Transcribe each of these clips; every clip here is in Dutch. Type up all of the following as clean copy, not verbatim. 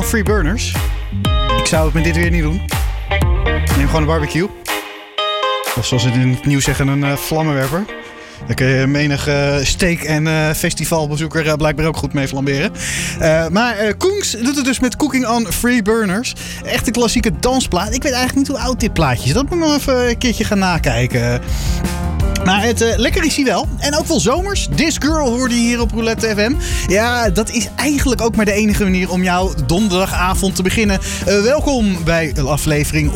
Free Burners. Ik zou het met dit weer niet doen. Neem gewoon een barbecue. Of zoals ze in het nieuws zeggen, een vlammenwerper. Daar kun je menig steak- en festivalbezoeker blijkbaar ook goed mee flamberen. Maar Koens doet het dus met Cooking on Free Burners. Echt een klassieke dansplaat. Ik weet eigenlijk niet hoe oud dit plaatje is. Dat moet ik nog even een keertje gaan nakijken. Maar het lekker is hij wel. En ook wel zomers. This Girl hoorde je hier op Roulette FM. Ja, dat is eigenlijk ook maar de enige manier om jouw donderdagavond te beginnen. Welkom bij aflevering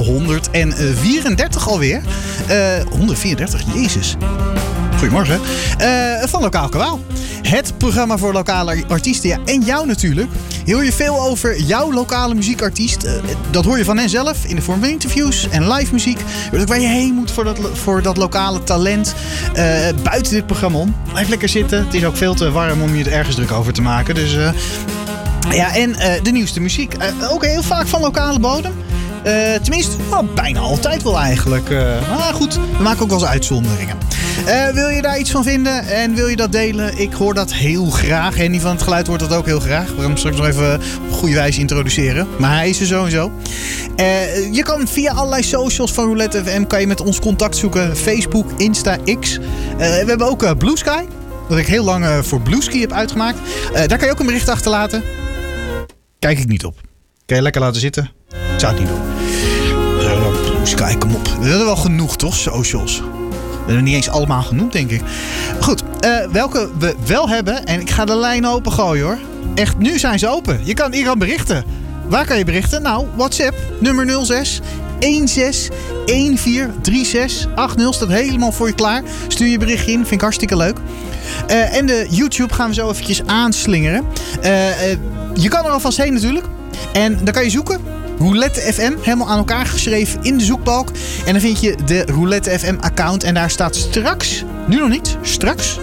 134 alweer. 134, jezus. Goedemorgen. Van Lokaal Kabaal. Het programma voor lokale artiesten. Ja, en jou natuurlijk. Hier hoor je veel over jouw lokale muziekartiest. Dat hoor je van hen zelf in de vorm van interviews en live muziek. Je hoort ook waar je heen moet voor dat lokale talent. Buiten dit programma om. Blijf lekker zitten. Het is ook veel te warm om je er ergens druk over te maken. Dus ja, en de nieuwste muziek. Ook heel vaak van lokale bodem. Tenminste, bijna altijd wel eigenlijk. Maar goed, we maken ook wel eens uitzonderingen. Wil je daar iets van vinden en wil je dat delen? Ik hoor dat heel graag. Henny van het Geluid hoort dat ook heel graag. We gaan hem straks nog even op goede wijze introduceren. Maar hij is er sowieso. Je kan via allerlei socials van Roulette FM kan je met ons contact zoeken. Facebook, Insta, X. We hebben ook Blue Sky. Dat ik heel lang voor Blue Sky heb uitgemaakt. Daar kan je ook een bericht achterlaten. Kijk ik niet op. Kan je lekker laten zitten? Ik zou het niet doen. Blue Sky, kom op. We hebben wel genoeg, toch? Socials. We hebben niet eens allemaal genoemd, denk ik. Goed, welke we wel hebben. En ik ga de lijn open gooien, hoor. Echt, nu zijn ze open. Je kan berichten. Waar kan je berichten? Nou, WhatsApp, nummer 06 16 14 36 80. Staat helemaal voor je klaar. Stuur je berichtje in. Vind ik hartstikke leuk. En de YouTube gaan we zo eventjes aanslingeren. Je kan er alvast heen natuurlijk. En dan kan je zoeken. Roulette FM, helemaal aan elkaar geschreven in de zoekbalk. En dan vind je de Roulette FM account. En daar staat straks, nu nog niet, straks,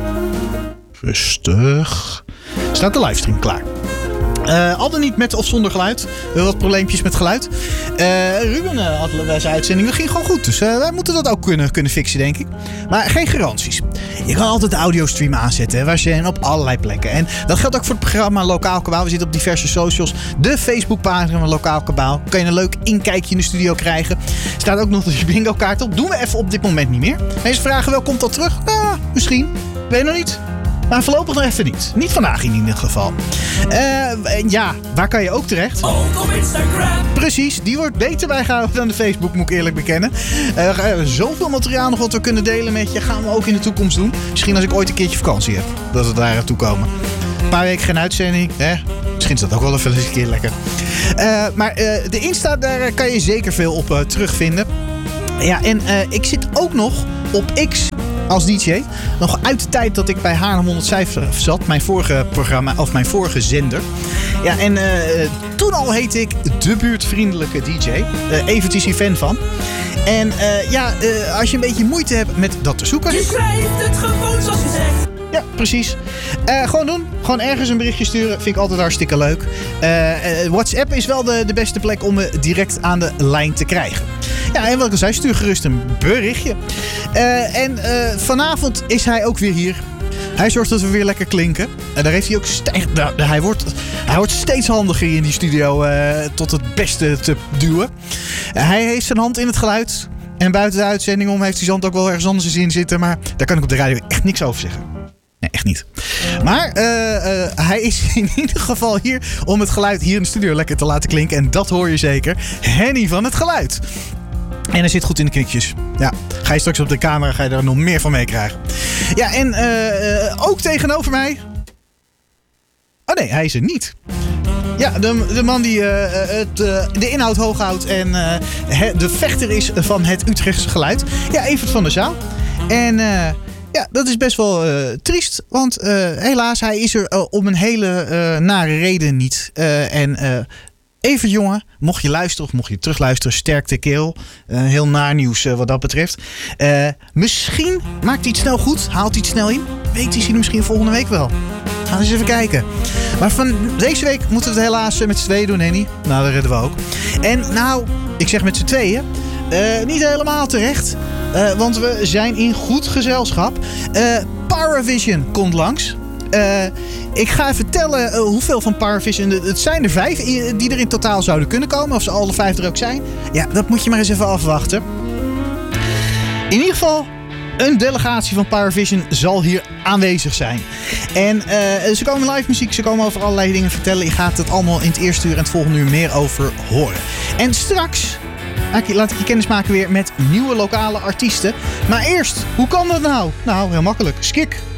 rustig, staat de livestream klaar. Al dan niet met of zonder geluid. Wat probleempjes met geluid. Ruben had bij zijn uitzending. Dat ging gewoon goed. Dus wij moeten dat ook kunnen fixen, denk ik. Maar geen garanties. Je kan altijd de audiostream aanzetten. Waar zijn op allerlei plekken. En dat geldt ook voor het programma Lokaal Kabaal. We zitten op diverse socials. De Facebookpagina van Lokaal Kabaal. Kan je een leuk inkijkje in de studio krijgen. Staat ook nog de bingo kaart op. Doen we even op dit moment niet meer. Mensen vragen wel, komt dat terug? Misschien. Weet je nog niet. Maar voorlopig nog even niet. Niet vandaag in ieder geval. Ja, waar kan je ook terecht? Ook op Instagram. Precies, die wordt beter bijgehouden dan de Facebook, moet ik eerlijk bekennen. We hebben zoveel materiaal nog wat we kunnen delen met je. Gaan we ook in de toekomst doen. Misschien als ik ooit een keertje vakantie heb. Dat we daar naartoe komen. Een paar weken geen uitzending. Misschien is dat ook wel even een keer lekker. Maar de Insta, daar kan je zeker veel op terugvinden. Ja, en ik zit ook nog op X als DJ. Nog uit de tijd dat ik bij Haarlem 105 zat. Mijn vorige programma, of mijn vorige zender. Ja, en toen al heette ik de buurtvriendelijke DJ. Evert is hier fan van. En als je een beetje moeite hebt met dat te zoeken. Je schrijft het gewoon zoals je zegt. Ja, precies. Gewoon doen. Gewoon ergens een berichtje sturen. Vind ik altijd hartstikke leuk. WhatsApp is wel de beste plek om me direct aan de lijn te krijgen. Ja, en wat ik al zei, stuur gerust een berichtje. En vanavond is hij ook weer hier. Hij zorgt dat we weer lekker klinken. En daar heeft hij ook hij wordt steeds handiger in die studio tot het beste te duwen. Hij heeft zijn hand in het geluid. En buiten de uitzending om heeft hij zijn hand ook wel ergens anders in zitten. Maar daar kan ik op de radio echt niks over zeggen. Nee, echt niet. Maar hij is in ieder geval hier om het geluid hier in de studio lekker te laten klinken. En dat hoor je zeker. Henny van het Geluid. En hij zit goed in de knikjes. Ja, ga je straks op de camera, ga je daar nog meer van meekrijgen. Ja, en ook tegenover mij. Oh nee, hij is er niet. Ja, de man die de inhoud hoog houdt en de vechter is van het Utrechtse geluid. Ja, Evert van der Zaal. En ja, dat is best wel triest. Want helaas, hij is er om een hele nare reden niet. Even jongen, mocht je luisteren of mocht je terugluisteren, sterkte keel. Heel naar nieuws wat dat betreft. Misschien maakt hij het snel goed, haalt hij het snel in. Weet hij misschien volgende week wel. Gaan we eens even kijken. Maar van deze week moeten we het helaas met z'n tweeën doen, Henny. Nou, dat redden we ook. En nou, ik zeg met z'n tweeën, niet helemaal terecht. Want we zijn in goed gezelschap. Paravision komt langs. Ik ga even tellen hoeveel van Powervision. Het zijn er 5 die er in totaal zouden kunnen komen. Of ze alle 5 er ook zijn. Ja, dat moet je maar eens even afwachten. In ieder geval, een delegatie van Powervision zal hier aanwezig zijn. En ze komen live muziek, ze komen over allerlei dingen vertellen. Je gaat het allemaal in het eerste uur en het volgende uur meer over horen. En straks laat ik je kennis maken weer met nieuwe lokale artiesten. Maar eerst, hoe kan dat nou? Nou, heel makkelijk. Skik.